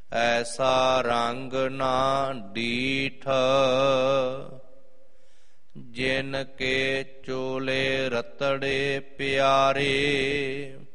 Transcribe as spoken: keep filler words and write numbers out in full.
ਐਸਾ ਰੰਗ ਨਾ ਡੀਠ, ਜਿਨ ਕੇ ਚੋਲੇ ਰਤੜੇ ਪਿਆਰੇ।